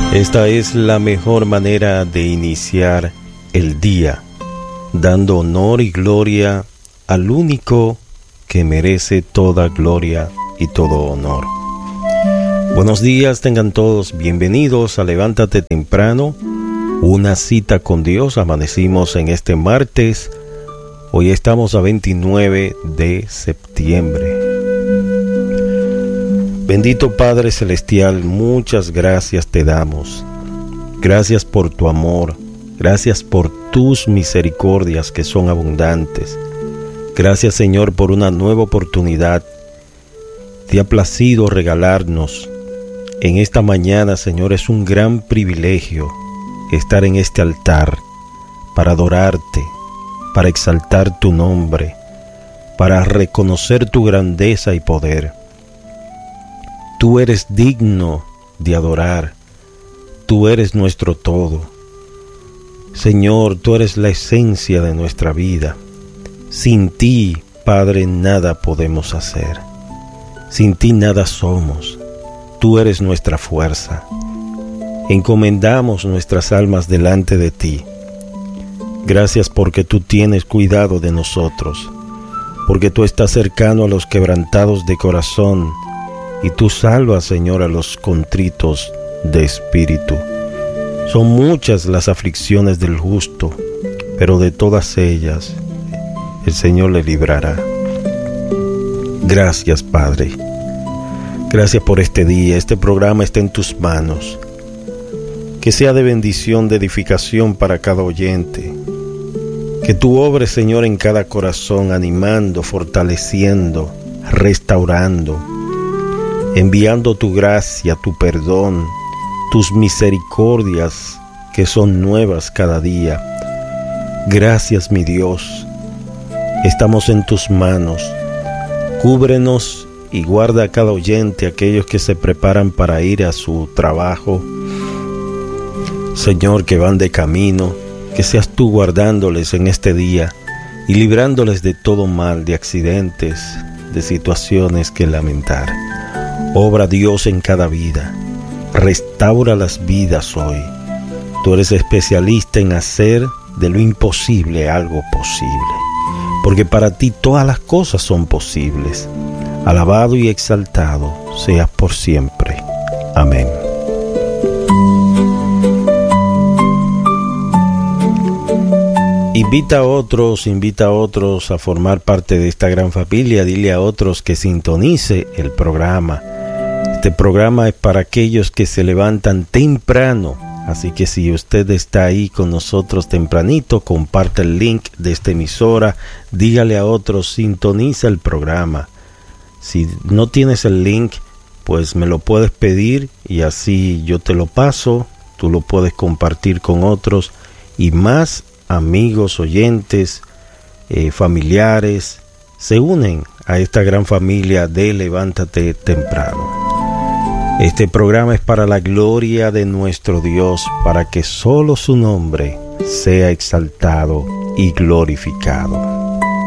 Esta es la mejor manera de iniciar el día, dando honor y gloria al único que merece toda gloria y todo honor. Buenos días, tengan todos bienvenidos a Levántate Temprano, una cita con Dios. Amanecimos en este martes, hoy estamos a 29 de septiembre. Bendito Padre Celestial, muchas gracias te damos. Gracias por tu amor, gracias por tus misericordias que son abundantes. Gracias, Señor, por una nueva oportunidad. Te ha placido regalarnos en esta mañana, Señor. Es un gran privilegio estar en este altar para adorarte, para exaltar tu nombre, para reconocer tu grandeza y poder. Tú eres digno de adorar, tú eres nuestro todo. Señor, tú eres la esencia de nuestra vida. Sin ti, Padre, nada podemos hacer. Sin ti nada somos. Tú eres nuestra fuerza. Encomendamos nuestras almas delante de ti. Gracias porque tú tienes cuidado de nosotros, porque tú estás cercano a los quebrantados de corazón, y tú salvas, Señor, a los contritos de espíritu. Son muchas las aflicciones del justo, pero de todas ellas el Señor le librará. Gracias, Padre. Gracias por este día. Este programa está en tus manos. Que sea de bendición, de edificación para cada oyente. Que tú obres, Señor, en cada corazón, animando, fortaleciendo, restaurando, enviando tu gracia, tu perdón, tus misericordias que son nuevas cada día. Gracias, mi Dios. Estamos en tus manos. Cúbrenos y guarda a cada oyente, aquellos que se preparan para ir a su trabajo. Señor, que van de camino, que seas tú guardándoles en este día y librándoles de todo mal, de accidentes, de situaciones que lamentar. Obra, Dios, en cada vida. Restaura las vidas hoy. Tú eres especialista en hacer de lo imposible algo posible, porque para ti todas las cosas son posibles. Alabado y exaltado seas por siempre. Amén. Invita a otros a formar parte de esta gran familia. Dile a otros que sintonice el programa. Este programa es para aquellos que se levantan temprano. Así que si usted está ahí con nosotros tempranito, comparte el link de esta emisora. Dígale a otros, sintoniza el programa. Si no tienes el link, pues me lo puedes pedir y así yo te lo paso. Tú lo puedes compartir con otros y más amigos, oyentes, familiares se unen a esta gran familia de Levántate Temprano. Este programa es para la gloria de nuestro Dios, para que solo su nombre sea exaltado y glorificado.